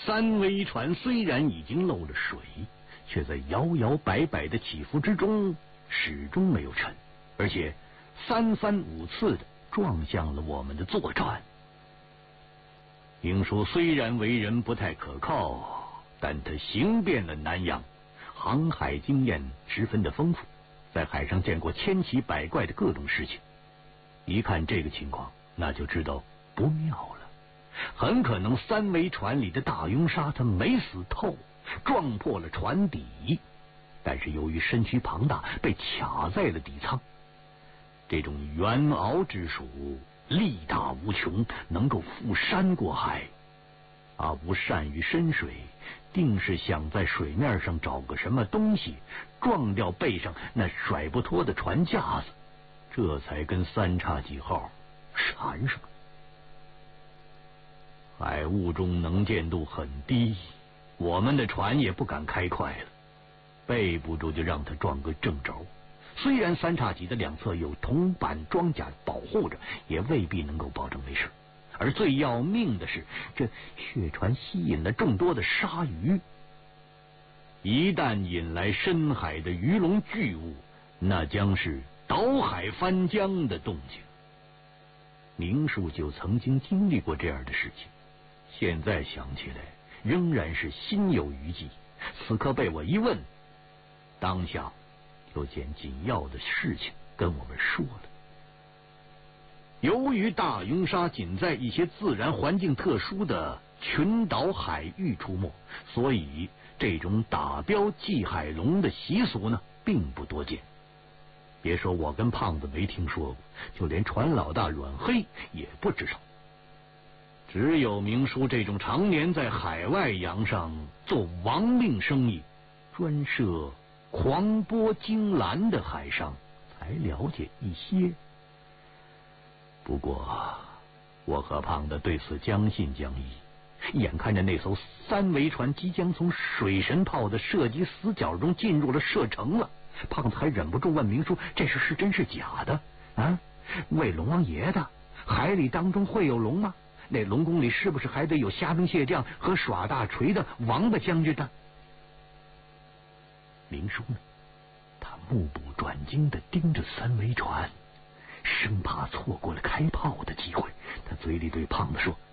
三桅船虽然已经漏了水，却在摇摇摆摆的起伏之中始终没有沉，而且3番5次的撞向了我们的坐船。明叔虽然为人不太可靠，但他行遍了南洋，航海经验十分的丰富，在海上见过千奇百怪的各种事情。一看这个情况，那就知道不妙了，很可能三桅船里的大拥鲨它没死透，撞破了船底，但是由于身躯庞大，被卡在了底舱。这种猿獒之属力大无穷，能够覆山过海。阿吴善于深水，定是想在水面上找个什么东西撞掉背上那甩不脱的船架子，这才跟三叉戟号缠上。海雾中能见度很低，我们的船也不敢开快了，背不住就让他撞个正着。虽然三叉戟的两侧有铜板装甲保护着，也未必能够保证没事。而最要命的是，这血船吸引了众多的鲨鱼，一旦引来深海的鱼龙巨物，那将是倒海翻江的动静。明叔就曾经经历过这样的事情，现在想起来仍然是心有余悸。此刻被我一问，当下有件紧要的事情跟我们说了。由于大拥鲨仅在一些自然环境特殊的群岛海域出没，所以这种打标祭海龙的习俗呢并不多见。别说我跟胖子没听说过，就连船老大阮黑也不知道。只有明叔这种常年在海外洋上做亡命生意，专涉狂波惊澜的海上才了解一些。不过我和胖子对此将信将疑，眼看着那艘三桅船即将从水神炮的射击死角中进入了射程了，胖子还忍不住问明叔，这是真是假的啊？喂龙王爷的海里当中会有龙吗？那龙宫里是不是还得有虾兵蟹将和耍大锤的王八将军呢？明叔呢，他目不转睛地盯着三桅船，生怕错过了开炮的机会。他嘴里对胖子说，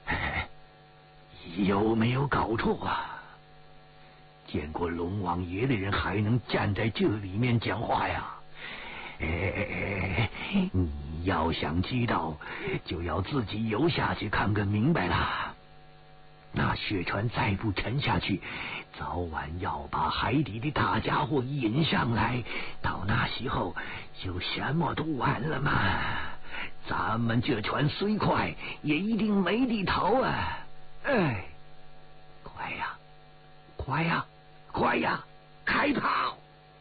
有没有搞错啊？见过龙王爷的人还能站在这里面讲话呀？你要想知道，就要自己游下去看个明白了。那血船再不沉下去，早晚要把海底的大家伙引上来，到那时候就什么都完了嘛。咱们这船虽快，也一定没地逃啊！快呀，快呀，快呀，开炮！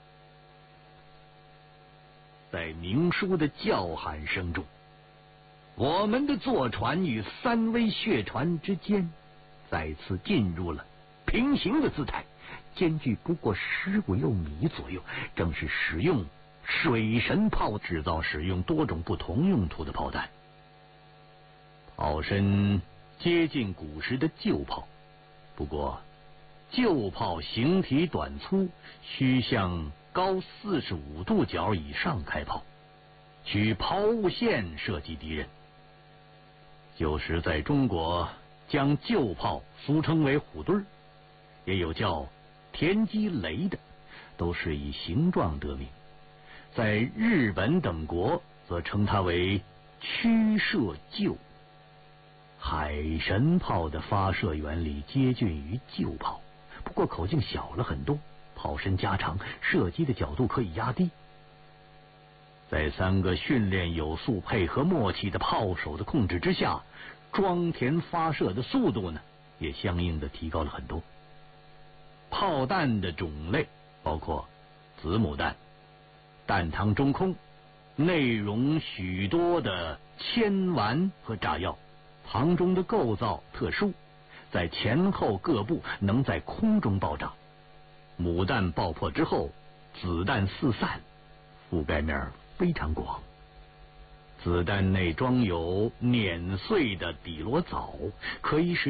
在明叔的叫喊声中，我们的坐船与三桅血船之间再次进入了平行的姿态，间距不过15六米左右，正是使用水神炮制造使用多种不同用途的炮弹。炮身接近古时的旧炮，不过旧炮形体短粗，需向高45度角以上开炮，取抛物线射击敌人。旧时在中国将旧炮俗称为虎墩，也有叫田鸡雷的，都是以形状得名。在日本等国则称它为驱射臼。海神炮的发射原理接近于旧炮，不过口径小了很多，炮身加长，射击的角度可以压低。在3个训练有素、配合默契的炮手的控制之下，装填发射的速度呢，也相应的提高了很多。炮弹的种类包括子母弹、弹膛中空，内容许多的铅丸和炸药，膛中的构造特殊，在前后各部能在空中爆炸。母弹爆破之后，子弹四散，覆盖面非常广。子弹内装有碾碎的底螺藻，可以使